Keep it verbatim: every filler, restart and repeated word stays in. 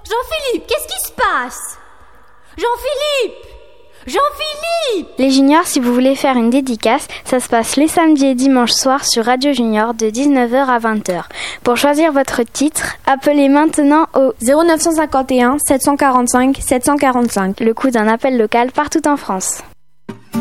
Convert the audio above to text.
Jean-Philippe, qu'est-ce qui se passe? Jean-Philippe! Jean-Philippe! Les juniors, si vous voulez faire une dédicace, ça se passe les samedis et dimanches soirs sur Radio Junior de dix-neuf heures à vingt heures. Pour choisir votre titre, appelez maintenant au zéro neuf cent cinquante et un sept cent quarante-cinq sept cent quarante-cinq. Le coût d'un appel local partout en France.